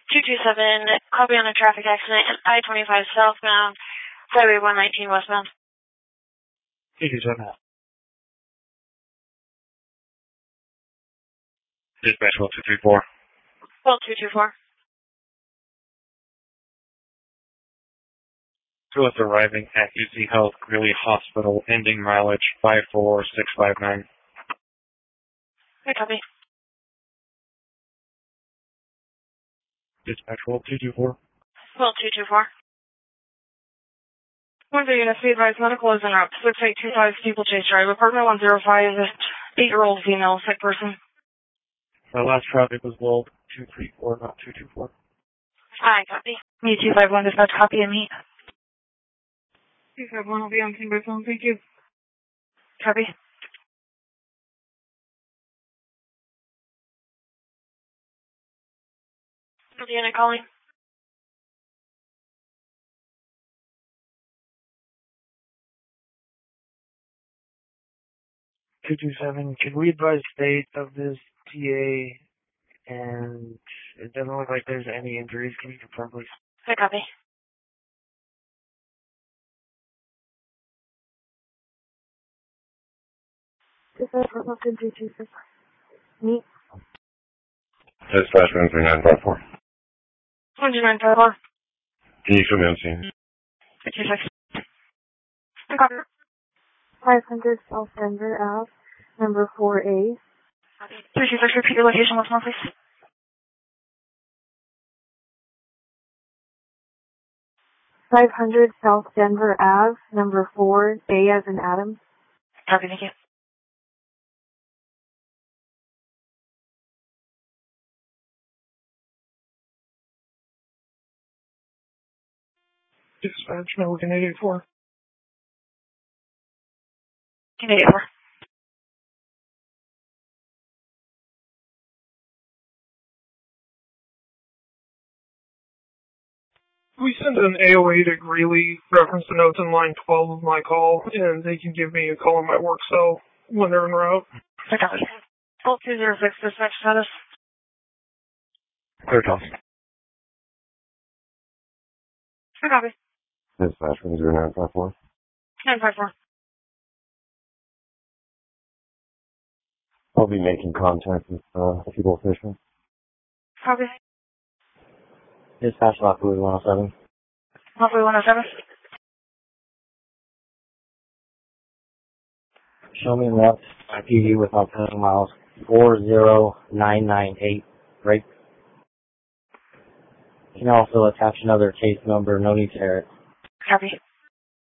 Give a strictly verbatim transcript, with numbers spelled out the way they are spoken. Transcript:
two two seven, copy on a traffic accident, I twenty-five southbound, Highway one nineteen westbound. two two seven. Dispatch one two three four. Well, two two four. Two is arriving at U C Health Greeley Hospital, ending mileage five four six five nine. Okay, copy. Dispatch well two two four. Well, two two four. One of the units, be advised, medical is en route. six eight two five Steeplechase Drive, apartment one oh five, eight-year-old female, sick person. My last traffic was World two three four, not two two four. Aye, copy. Me two five one, dispatch, copy and meet. two five one will be on scene by phone, thank you. Copy. The unit calling. two two seven, can we advise state of this T A, and it doesn't look like there's any injuries. Can you confirm, please? Okay, copy. Dispatch one two three two six. Meet. Dispatch one three nine five four. one two nine five four. Can you show me on scene? two six. Copy. five hundred South Denver Ave, number four A. three two six, repeat your location once more, please. five hundred South Denver Ave, number four A as in Adam. Copy, thank you. Dispatch, American eight eight four. eight eight four. We send an A O A to Greeley, reference the notes in line twelve of my call, and they can give me a call on my work cell when they're en route. Okay, copy. Full two zero six, dispatch status. Clear toss. Okay, copy. Dispatch one zero nine five four. nine five four. I'll be making contact with uh, people officials. Copy. Dispatch Lockwood one oh seven. Hopefully one oh seven. Show me left P D with Alpena miles four zero nine nine eight. Right. You can also attach another case number, no need to air it. Copy.